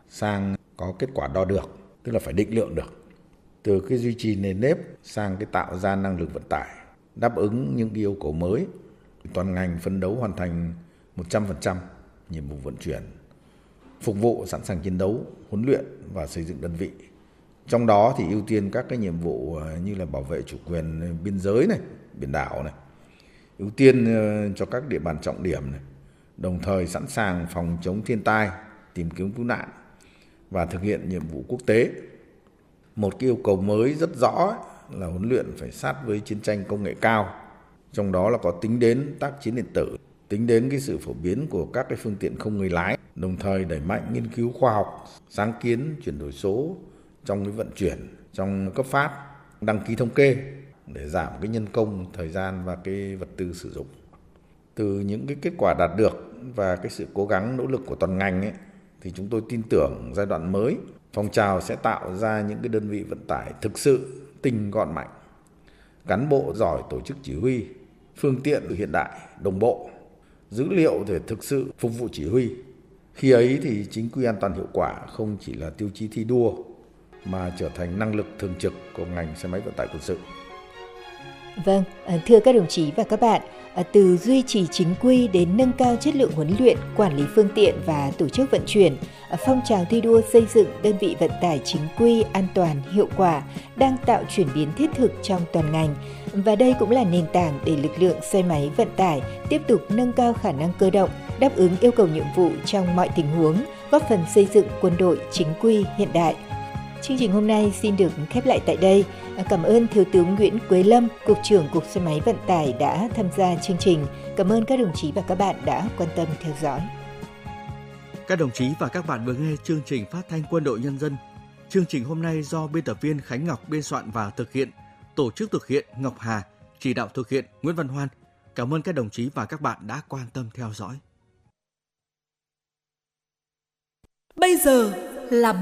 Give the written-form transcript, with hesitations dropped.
sang có kết quả đo được, tức là phải định lượng được. Từ cái duy trì nền nếp sang cái tạo ra năng lực vận tải đáp ứng những yêu cầu mới. Toàn ngành phấn đấu hoàn thành 100% nhiệm vụ vận chuyển, phục vụ sẵn sàng chiến đấu, huấn luyện và xây dựng đơn vị. Trong đó thì ưu tiên các cái nhiệm vụ như là bảo vệ chủ quyền biên giới này, biển đảo này, ưu tiên cho các địa bàn trọng điểm này, đồng thời sẵn sàng phòng chống thiên tai, tìm kiếm cứu nạn và thực hiện nhiệm vụ quốc tế. Một cái yêu cầu mới rất rõ là huấn luyện phải sát với chiến tranh công nghệ cao, trong đó là có tính đến tác chiến điện tử, tính đến cái sự phổ biến của các cái phương tiện không người lái, đồng thời đẩy mạnh nghiên cứu khoa học, sáng kiến, chuyển đổi số trong cái vận chuyển, trong cấp phát, đăng ký thống kê để giảm cái nhân công, thời gian và cái vật tư sử dụng. Từ những cái kết quả đạt được và cái sự cố gắng nỗ lực của toàn ngành ấy, thì chúng tôi tin tưởng giai đoạn mới, phong trào sẽ tạo ra những cái đơn vị vận tải thực sự tinh gọn mạnh, cán bộ giỏi tổ chức chỉ huy, phương tiện hiện đại, đồng bộ, dữ liệu để thực sự phục vụ chỉ huy. Khi ấy thì chính quy an toàn hiệu quả không chỉ là tiêu chí thi đua mà trở thành năng lực thường trực của ngành xe máy vận tải quân sự. Vâng, thưa các đồng chí và các bạn, từ duy trì chính quy đến nâng cao chất lượng huấn luyện, quản lý phương tiện và tổ chức vận chuyển, phong trào thi đua xây dựng đơn vị vận tải chính quy, an toàn, hiệu quả đang tạo chuyển biến thiết thực trong toàn ngành. Và đây cũng là nền tảng để lực lượng xe máy vận tải tiếp tục nâng cao khả năng cơ động, đáp ứng yêu cầu nhiệm vụ trong mọi tình huống, góp phần xây dựng quân đội chính quy hiện đại. Chương trình hôm nay xin được khép lại tại đây. Cảm ơn Thiếu tướng Nguyễn Quế Lâm, Cục trưởng Cục Xe máy Vận tải đã tham gia chương trình. Cảm ơn các đồng chí và các bạn đã quan tâm theo dõi. Các đồng chí và các bạn vừa nghe chương trình phát thanh Quân đội Nhân dân. Chương trình hôm nay do biên tập viên Khánh Ngọc biên soạn và thực hiện, tổ chức thực hiện Ngọc Hà, chỉ đạo thực hiện Nguyễn Văn Hoan. Cảm ơn các đồng chí và các bạn đã quan tâm theo dõi. Bây giờ là